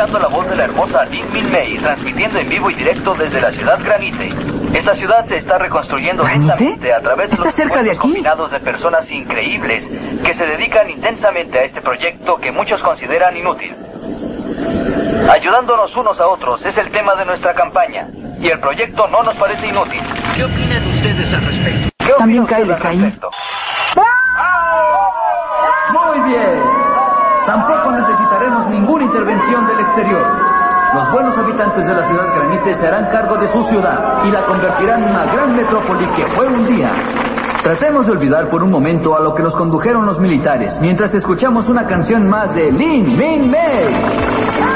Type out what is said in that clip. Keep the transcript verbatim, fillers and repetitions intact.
escuchando la voz de la hermosa Lin Min Mei, transmitiendo en vivo y directo desde la ciudad Granite. Esta ciudad se está reconstruyendo lentamente a través de los esfuerzos combinados de personas increíbles que se dedican intensamente a este proyecto que muchos consideran inútil. Ayudándonos unos a otros es el tema de nuestra campaña, y el proyecto no nos parece inútil. ¿Qué opinan ustedes al respecto? También Kyle está ahí. Muy bien. Tampoco necesitaremos ninguna intervención del exterior. Los buenos habitantes de la ciudad Granite se harán cargo de su ciudad y la convertirán en una gran metrópoli que fue un día. Tratemos de olvidar por un momento a lo que nos condujeron los militares, mientras escuchamos una canción más de Lin Min Mei.